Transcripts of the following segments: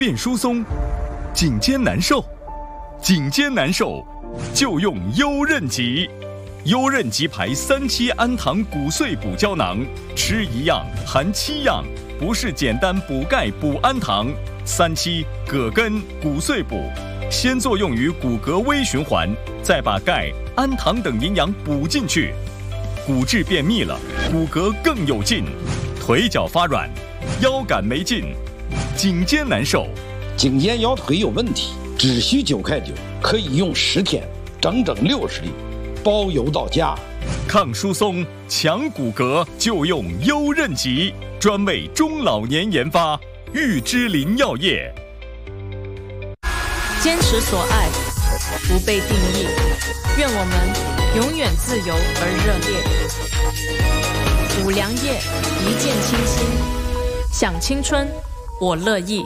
变疏松，颈肩难受，颈肩难受就用优韧吉。优韧吉牌3期氨糖骨碎补胶囊，吃1样含7样，不是简单补钙补氨糖。3期葛根骨碎补，先作用于骨骼微循环，再把钙、氨糖等营养补进去，骨质变密了，骨骼更有劲，腿脚发软，腰杆没劲，颈肩难受， 颈肩腰腿有问题，只需9块9，可以用10天，整整60粒，包邮到家。 抗疏松、强骨骼就用优韧吉，专为中老年研发，玉芝林药业。 坚持所爱，不被定义，愿我们永远自由而热烈。五粮液，一见倾心，享青春，我乐意。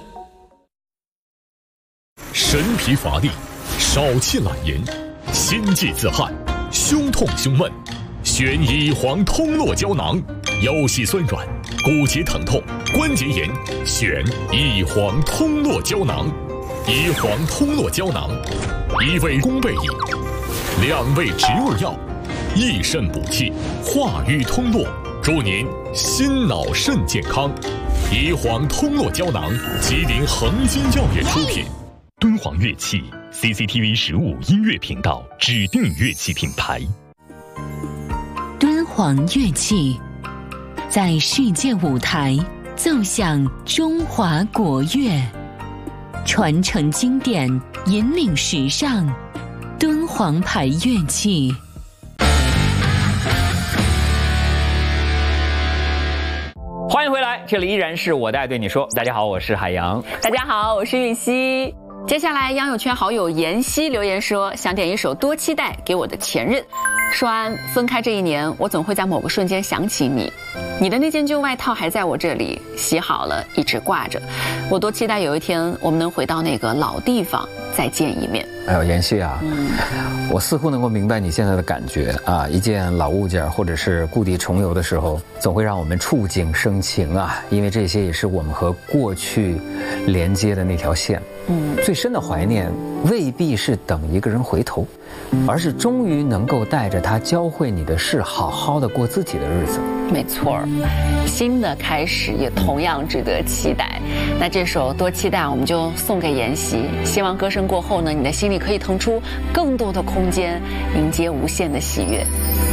神疲乏力，少气懒言，心悸自汗，胸痛胸闷，选乙黄通络胶囊，腰膝酸软，骨节疼痛，关节炎，选乙黄通络胶囊。乙黄通络胶囊，1味宫贝饮，2味植物药，益肾补气，化瘀通络，祝您心脑肾健康。乙黄通络胶囊，吉林恒金药业出品。敦煌乐器 CCTV 15音乐频道指定乐器品牌。 敦煌乐器在世界舞台奏响中华国乐，传承经典，引领时尚。敦煌牌乐器。 欢迎回来，这里依然是我的爱对你说。大家好，我是海洋。 大家好，我是玉溪。接下来，央友圈好友妍希留言说，想点一首《多期待》给我的前任。说完分开这1年，我总会在某个瞬间想起你，你的那件旧外套还在我这里，洗好了，一直挂着。我多期待有一天我们能回到那个老地方再见一面。 哎呦，妍希啊，我似乎能够明白你现在的感觉啊！一件老物件或者是故地重游的时候，总会让我们触景生情啊，因为这些也是我们和过去连接的那条线。最深的怀念未必是等一个人回头，而是终于能够带着他教会你的事，好好的过自己的日子。 没错，新的开始也同样值得期待。那这首《多期待》我们就送给妍希，希望歌声过后呢，你的心里可以腾出更多的空间，迎接无限的喜悦。